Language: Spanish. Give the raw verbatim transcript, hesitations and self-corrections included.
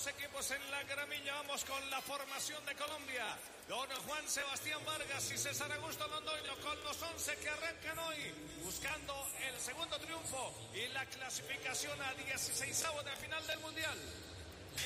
dos equipos en la gramilla. Vamos con la formación de Colombia. Don Juan Sebastián Vargas y César Augusto Londoño con los once que arrancan hoy, buscando el segundo triunfo y la clasificación a dieciseisavo de final del Mundial.